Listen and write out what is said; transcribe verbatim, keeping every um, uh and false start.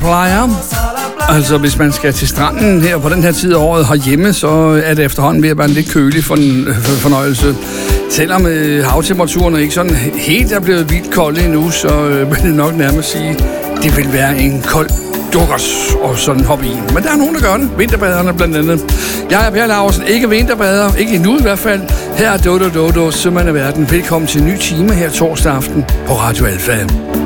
Playa. Altså, hvis man skal til stranden her på den her tid af året herhjemme, så er det efterhånden ved at være en lidt kølig fornøjelse. Selvom øh, havtemperaturen ikke sådan helt er blevet vildt kold endnu, så øh, vil det nok nærmest sige, det vil være en kold dukkers og sådan hoppe i. Men der er nogen, der gør det. Vinterbaderne blandt andet. Jeg er Per Laursen, ikke vinterbader, ikke endnu i hvert fald. Her er Dodo Dodo, Sømand af Verden. Velkommen til en ny time her torsdag aften på Radio Alfa.